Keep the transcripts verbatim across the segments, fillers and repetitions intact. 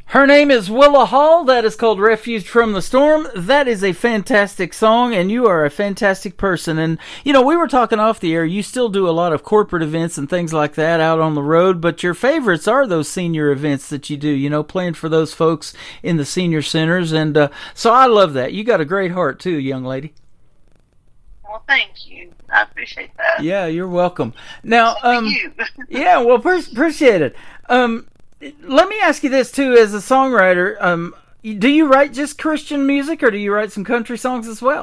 Her name is Willa Hall. That is called Refuge from the Storm. That is a fantastic song, and you are a fantastic person. And, you know, we were talking off the air. You still do a lot of corporate events and things like that out on the road, but your favorites are those senior events that you do, you know, playing for those folks in the senior centers. And uh, so I love that. You got a great heart, too, young lady. Well, thank you. I appreciate that. Yeah, you're welcome. Now, um, you. yeah, well, per- appreciate it. Um, Let me ask you this, too, as a songwriter. Um, do you write just Christian music, or do you write some country songs as well?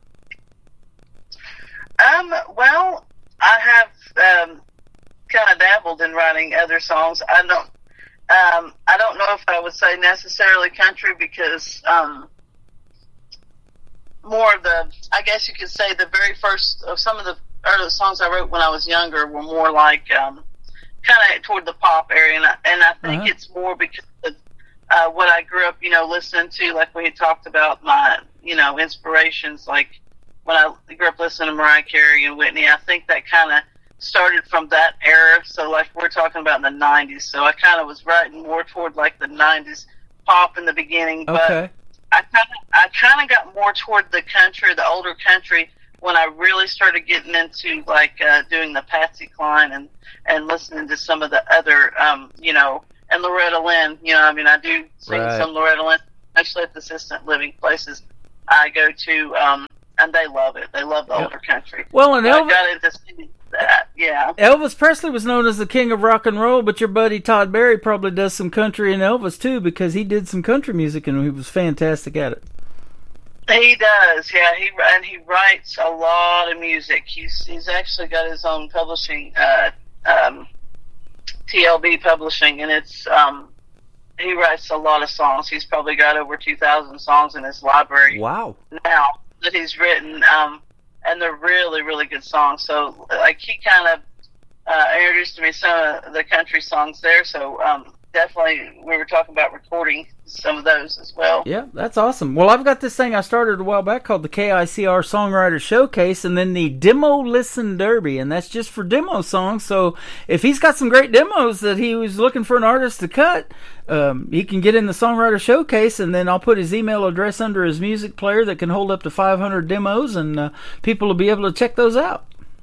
Um, well, I have um, kind of dabbled in writing other songs. I don't um, I don't know if I would say necessarily country, because um, more of the, I guess you could say the very first of some of the early songs I wrote when I was younger were more like um, kind of toward the pop area, and I, and I think uh-huh. it's more because of uh, what I grew up, you know, listening to, like we had talked about my, you know, inspirations, like when I grew up listening to Mariah Carey and Whitney. I think that kind of started from that era, so like we're talking about in the nineties, so I kind of was writing more toward like the nineties pop in the beginning, but okay. I kind of I kind of got more toward the country, the older country, when I really started getting into like uh, doing the Patsy Cline and, and listening to some of the other, um, you know, and Loretta Lynn. You know, I mean, I do sing right. some Loretta Lynn, especially at the assistant living places I go to, um, and they love it. They love the yep. older country. Well, and Elvis, I got into singing that, yeah. Elvis Presley was known as the king of rock and roll, but your buddy Todd Berry probably does some country and Elvis too, because he did some country music and he was fantastic at it. He does, yeah. He and he writes a lot of music. He's he's actually got his own publishing, uh, um, T L B Publishing, and it's um, he writes a lot of songs. He's probably got over two thousand songs in his library. Wow! Now that he's written, um, and they're really really good songs. So like he kind of uh, introduced to me some of the country songs there. So um, definitely we were talking about recording some of those as well. Yeah, that's awesome. Well, I've got this thing I started a while back called the K I C R Songwriter Showcase, and then the Demo Listen Derby, and that's just for demo songs. So if he's got some great demos that he was looking for an artist to cut, um, he can get in the Songwriter Showcase, and then I'll put his email address under his music player that can hold up to five hundred demos, and uh, people will be able to check those out.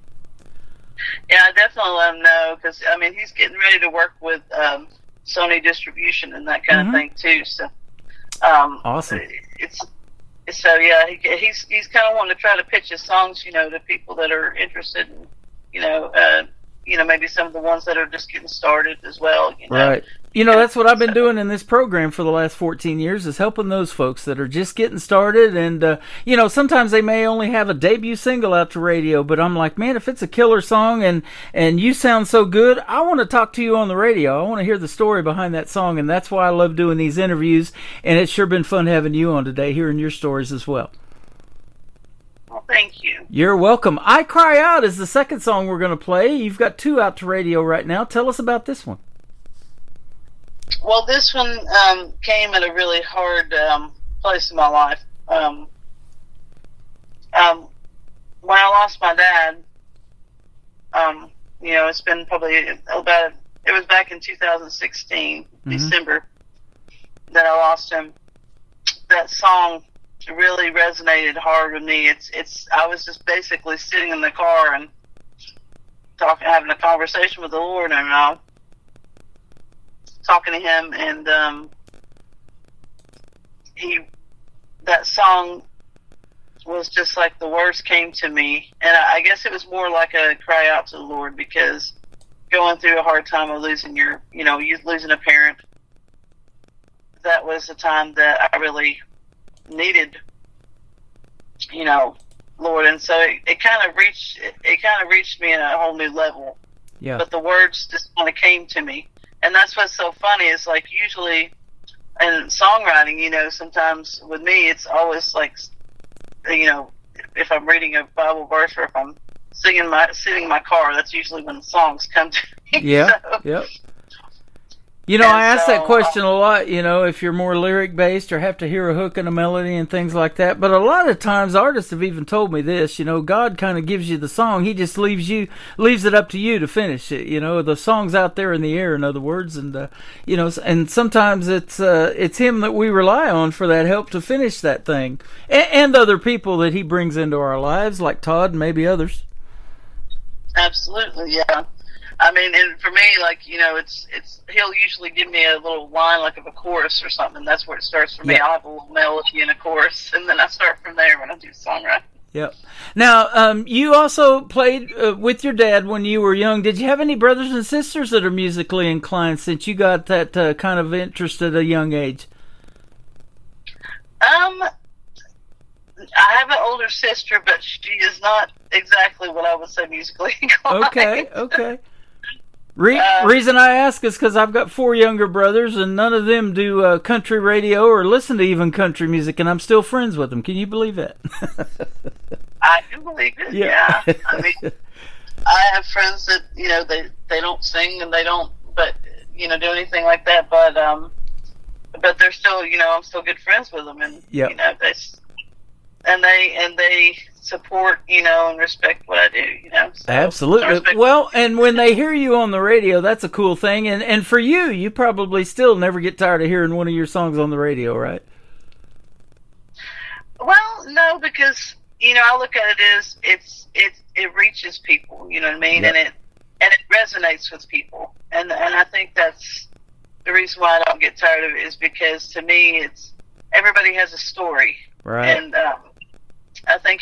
Yeah, I definitely let him know, because, I mean, he's getting ready to work with um, Sony Distribution and that kind mm-hmm. of thing too. So, um, awesome. It's so yeah. He, he's he's kind of wanting to try to pitch his songs, you know, to people that are interested in, you know, uh, you know, maybe some of the ones that are just getting started as well. You know? Right. You know, that's what I've been doing in this program for the last fourteen years, is helping those folks that are just getting started. And, uh, you know, sometimes they may only have a debut single out to radio, but I'm like, man, if it's a killer song and, and you sound so good, I want to talk to you on the radio. I want to hear the story behind that song, and that's why I love doing these interviews. And it's sure been fun having you on today, hearing your stories as well. Well, thank you. You're welcome. I Cry Out is the second song we're going to play. You've got two out to radio right now. Tell us about this one. Well, this one um, came at a really hard um, place in my life. Um, um, when I lost my dad, um, you know, it's been probably about, it was back in two thousand sixteen, mm-hmm. December, that I lost him. That song really resonated hard with me. It's, it's, I was just basically sitting in the car and talking, having a conversation with the Lord, and all. Talking to him, and um, he, that song was just like the words came to me, and I, I guess it was more like a cry out to the Lord, because going through a hard time of losing your, you know, you losing a parent, that was the time that I really needed, you know, Lord, and so it, it kind of reached, it, it kind of reached me at a whole new level. Yeah. But the words just kind of came to me. And that's what's so funny is, like, usually in songwriting, you know, sometimes with me, it's always like, you know, if I'm reading a Bible verse or if I'm singing my, sitting in my car, that's usually when the songs come to me. Yeah, so, yep. You know, And I ask so, that question a lot, you know, if you're more lyric-based or have to hear a hook and a melody and things like that. But a lot of times artists have even told me this, you know, God kind of gives you the song. He just leaves you, leaves it up to you to finish it. You know, the song's out there in the air, in other words. And, uh, you know, and sometimes it's uh, it's Him that we rely on for that help to finish that thing. And, and other people that He brings into our lives, like Todd and maybe others. Absolutely, yeah. I mean, and for me, like, you know, it's, it's, he'll usually give me a little line, like of a chorus or something. That's where it starts for me. Yeah. I'll have a little melody and a chorus, and then I start from there when I do songwriting. Yep. Now, um, you also played uh, with your dad when you were young. Did you have any brothers and sisters that are musically inclined since you got that uh, kind of interest at a young age? Um, I have an older sister, but she is not exactly what I would say musically inclined. Okay, okay. Re- Um, reason I ask is because I've got four younger brothers, and none of them do uh, country radio or listen to even country music, and I'm still friends with them. Can you believe that? I do believe it. Yeah. Yeah. I mean, I have friends that, you know, they they don't sing and they don't, but you know, do anything like that. But um, but they're still, you know, I'm still good friends with them, and Yep. you know, they s- and they and they support, you know, and respect what I do. You know. So, I Absolutely. respect- Well, and when they hear you on the radio, that's a cool thing. And and for you, you probably still never get tired of hearing one of your songs on the radio, right? Well, no, because you know, I look at it as it's it it reaches people. You know what I mean, Yep. and it and it resonates with people, and and I think that's the reason why I don't get tired of it, is because to me, it's everybody has a story, Right. and um, I think